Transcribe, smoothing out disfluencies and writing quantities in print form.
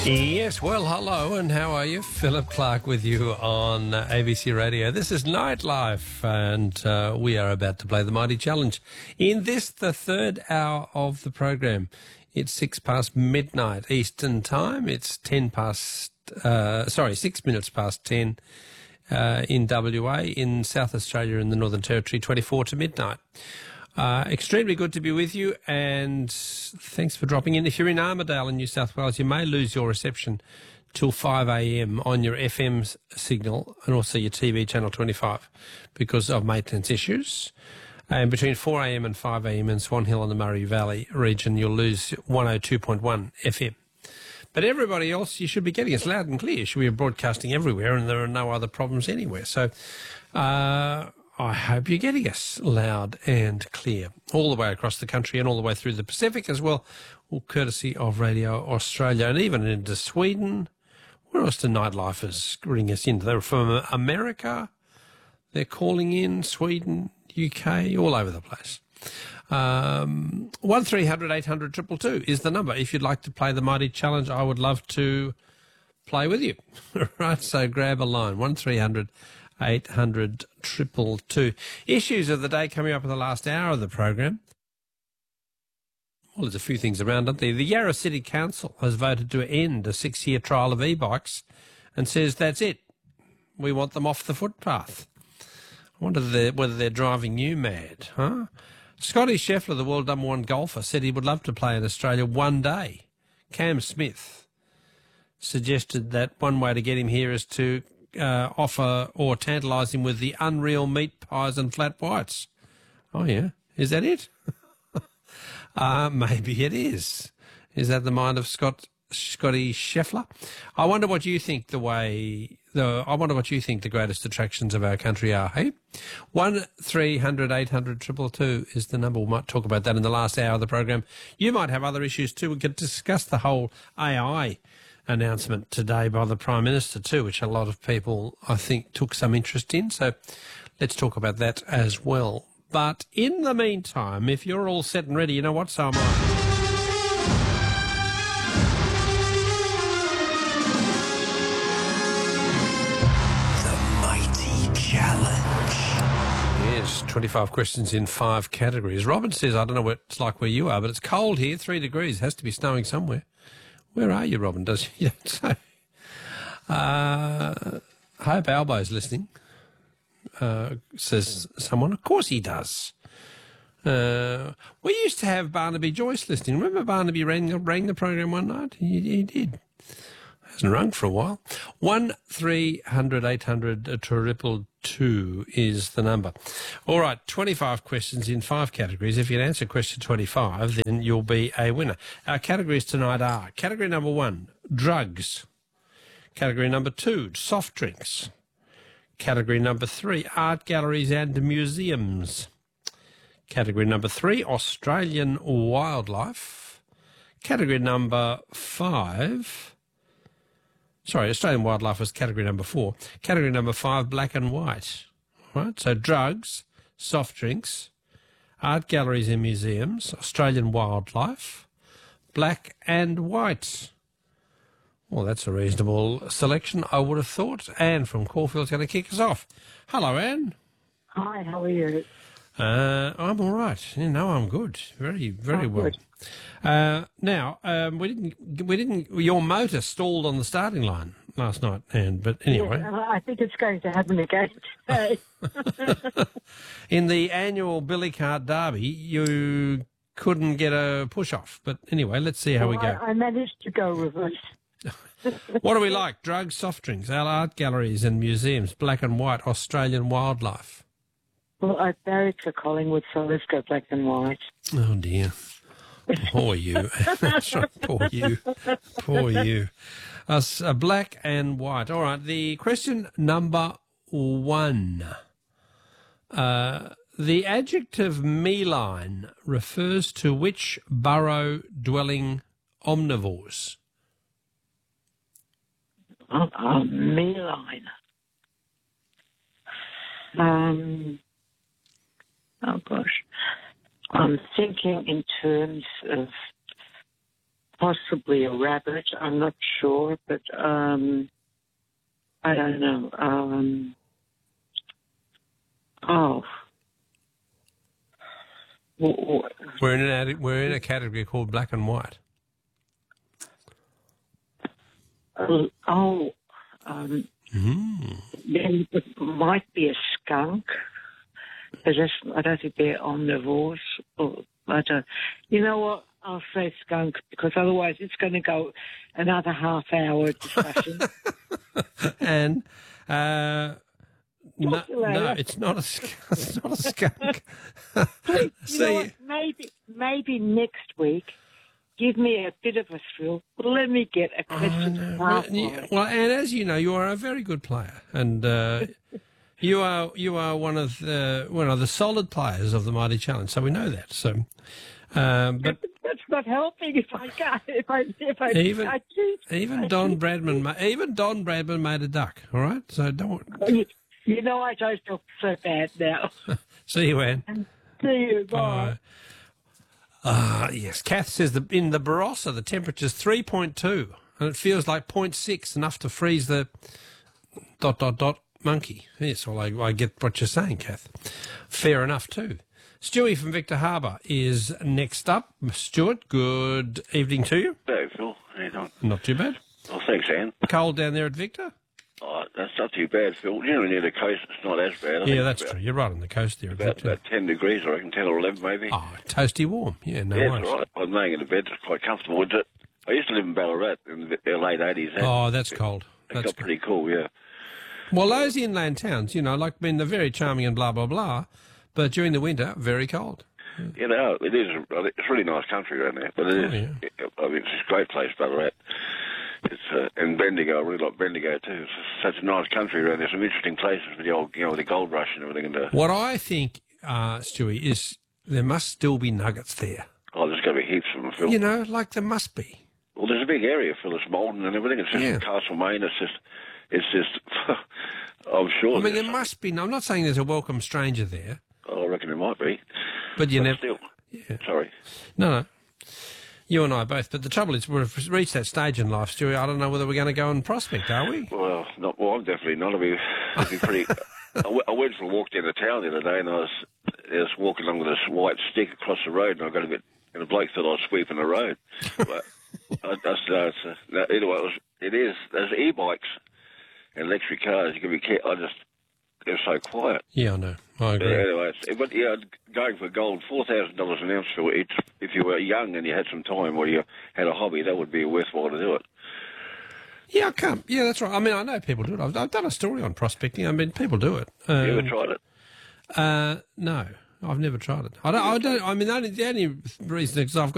Yes, well, hello, and how are you? Philip Clark with you on ABC Radio. This is Nightlife, and we are about to play the Mighty Challenge. In this, the third hour of the program, it's 6 past midnight Eastern Time. It's 6 minutes past 10 in WA, in South Australia and the Northern Territory, 24 to midnight. Extremely good to be with you, and thanks for dropping in. If you're in Armidale in New South Wales, you may lose your reception till 5 a.m. on your FM signal and also your TV channel 25 because of maintenance issues. And between 4 a.m. and 5 a.m. in Swan Hill and the Murray Valley region, you'll lose 102.1 FM. But everybody else, you should be getting us loud and clear. You should be broadcasting everywhere, and there are no other problems anywhere. So I hope you're getting us loud and clear all the way across the country and all the way through the Pacific as well, all courtesy of Radio Australia, and even into Sweden. Where else do Nightlifers bring us in? They're from America. They're calling in Sweden, UK, all over the place. 1300 800 222 is the number. If you'd like to play the Mighty Challenge, I would love to play with you. Right, so grab a line, 1300 800 222. Issues of the day coming up in the last hour of the program. Well, there's a few things around, aren't there? The Yarra City Council has voted to end a 6-year trial of e-bikes and says that's it. We want them off the footpath. I wonder whether they're driving you mad, huh? Scotty Scheffler, the world number one golfer, said he would love to play in Australia one day. Cam Smith suggested that one way to get him here is to offer or tantalise him with the unreal meat pies and flat whites. Oh, yeah. Is that it? Maybe it is. Is that the mind of Scotty Scheffler? I wonder what you think the greatest attractions of our country are, hey? 1300 800 222 is the number. We might talk about that in the last hour of the program. You might have other issues too. We could discuss the whole AI announcement today by the Prime Minister too, which a lot of people, I think, took some interest in. So let's talk about that as well. But in the meantime, if you're all set and ready, you know what, so am I. The Mighty Challenge. Yes, 25 questions in 5 categories. Robin says, I don't know what it's like where you are, but it's cold here, 3 degrees. It has to be snowing somewhere. Where are you, Robin? Does you don't say? Hope Albo's listening, says someone. Of course he does. We used to have Barnaby Joyce listening. Remember Barnaby rang the program one night? He did. Hasn't rung for a while. 1300 800 222 is the number. All right, 25 questions in 5 categories. If you can answer question 25, then you'll be a winner. Our categories tonight are category number 1, drugs. Category number 2, soft drinks. Category number 3, art galleries and museums. Category number 3, Australian wildlife. Category number 5... Sorry, Australian wildlife was category number 4. Category number 5, black and white. All right, so drugs, soft drinks, art galleries and museums, Australian wildlife, black and white. Well, that's a reasonable selection, I would have thought. Anne from Caulfield's going to kick us off. Hello, Anne. Hi, how are you? I'm all right. You know, I'm good. Very, very well. Good. Now, we didn't. Your motor stalled on the starting line last night, Anne. But anyway, Yeah, I think it's going to happen again today. in the annual Billy Cart Derby, you couldn't get a push off. But anyway, let's see how we go. I managed to go reverse. What do we like? Drugs, soft drinks, our art galleries and museums, black and white, Australian wildlife. Well, I buried for Collingwood, so let's go black and white. Oh dear. Poor you. That's right, poor you. Poor you. Black and white. All right, the question number 1. The adjective mealine refers to which burrow-dwelling omnivores? Mealine. Oh, gosh. I'm thinking in terms of possibly a rabbit. I'm not sure, but I don't know. We're in a category called black and white. Then it might be a skunk. I don't think they're omnivores. You know what? I'll say skunk because otherwise it's going to go another half-hour discussion. And no, it's not a skunk. It's not a skunk. Please, you know what? Maybe next week. Give me a bit of a thrill. Let me get a question. Well, and as you know, you are a very good player, and you are one of the solid players of the Mighty Challenge. So we know that. So, but that's not helping. If I can't, if I even Don Bradman made a duck. All right, so don't. You know, I don't feel so bad now. See you, Anne. See you. Bye. Yes. Kath says in the Barossa the temperature's 3.2 and it feels like 0.6, enough to freeze the ... monkey. Yes, well, I get what you're saying, Kath. Fair enough too. Stewie from Victor Harbour is next up. Stuart, good evening to you. Hello, Phil. How you doing? Not too bad. Oh, thanks, Anne. Cold down there at Victor? Oh, that's not too bad, Phil. Generally near the coast, it's not as bad. I think that's true. You're right on the coast there at Victor. About 10 degrees, I reckon, 10 or 11 maybe. Oh, toasty warm. Yeah, no yeah, worries. that's right. I'm laying in the bed. It's quite comfortable. I used to live in Ballarat in the late 80s. Oh, that's cold. It got pretty cool, yeah. Well, those inland towns, they're very charming and blah, blah, blah, but during the winter, very cold. You know, it is. It's really nice country around there, but it is. Yeah. I mean, it's a great place, Ballarat. And Bendigo, I really like Bendigo too. It's such a nice country around there. Some interesting places with the old, the gold rush and everything. What I think, Stewie, is there must still be nuggets there. Oh, there's going to be heaps of them, Phil. There must be. Well, there's a big area, Phil. It's Malden and everything. It's just Castlemaine. It's just. I'm sure. I mean, there must be. No, I'm not saying there's a welcome stranger there. Oh, I reckon there might be. But never. Still. Yeah. Sorry. No. You and I both, but the trouble is we've reached that stage in life, Stewie. I don't know whether we're going to go and prospect, are we? Well, I'm definitely not. I'd be pretty... I went for a walk down the town the other day, and I was walking along with this white stick across the road, and I got a bit... And the bloke thought I was sweeping the road. But anyway, it is. There's e-bikes and electric cars. You can be careful. They're so quiet. Yeah, I know. I agree. Anyway, going for gold, $4,000 an ounce for each. If you were young and you had some time or you had a hobby, that would be worthwhile to do it. Yeah, I can't. Yeah, that's right. I mean, I know people do it. I've done a story on prospecting. I mean, people do it. You ever tried it? No, I've never tried it. I don't. I mean, the only reason is I've got